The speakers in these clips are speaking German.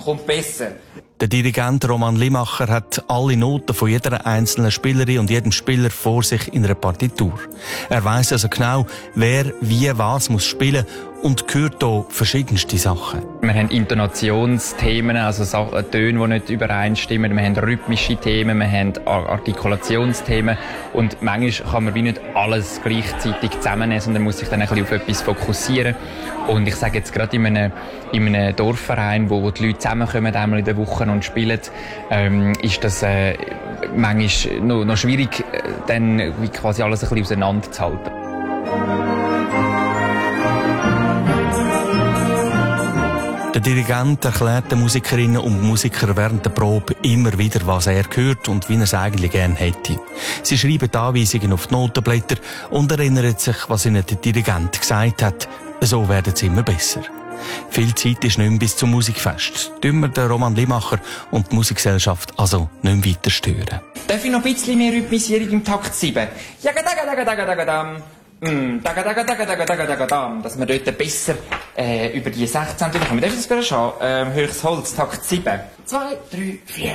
kommt besser. Der Dirigent Roman Limacher hat alle Noten von jeder einzelnen Spielerin und jedem Spieler vor sich in einer Partitur. Er weiss also genau, wer wie was muss spielen und hört hier verschiedenste Sachen. Wir haben Intonationsthemen, also Töne, die nicht übereinstimmen. Wir haben rhythmische Themen, wir haben Artikulationsthemen. Und manchmal kann man wie nicht alles gleichzeitig zusammennehmen, sondern muss sich dann ein bisschen auf etwas fokussieren. Und ich sage jetzt gerade in einem Dorfverein, wo die Leute zusammenkommen, einmal in der Woche und spielen, ist das manchmal noch schwierig, dann wie quasi alles ein bisschen auseinanderzuhalten. Der Dirigent erklärt den Musikerinnen und Musikern während der Probe immer wieder, was er hört und wie er es eigentlich gerne hätte. Sie schreiben die Anweisungen auf die Notenblätter und erinnern sich, was ihnen der Dirigent gesagt hat. So werden sie immer besser. Viel Zeit ist nicht mehr bis zum Musikfest. Tun wir den Roman Limacher und die Musikgesellschaft also nicht mehr weiter stören. Darf ich noch ein bisschen mehr Rhythmisierung im Takt 7? Jagadagadagadagadagadam. Dagadagadagadagadagadam. Dass wir dort besser über die 16 kommen. Darf ich das gerade schauen? Höchstes Holz, Takt 7. 2, 3, 4.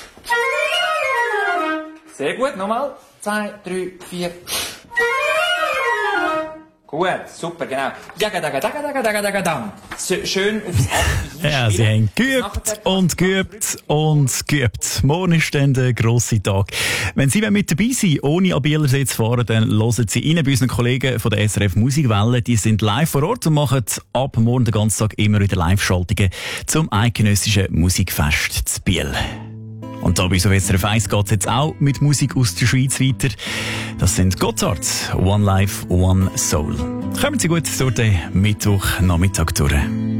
Sehr gut, nochmal. 2, 3, 4. Gut, super, genau. Jagadagadagadagadagadam. Schön aufs Acht. Ja, sie haben geübt und geübt und geübt. Morgen ist dann der grosse Tag. Wenn Sie mit dabei sind, ohne an Bielersee zu fahren, dann hören Sie rein bei unseren Kollegen von der SRF Musikwelle. Die sind live vor Ort und machen ab morgen den ganzen Tag immer wieder Live-Schaltungen zum eidgenössischen Musikfest zu Biel. Und da bei so SRF 1 geht es jetzt auch mit Musik aus der Schweiz weiter. Das sind Gotthard, One Life, One Soul. Kommen Sie gut durch den Mittwochnachmittag durch.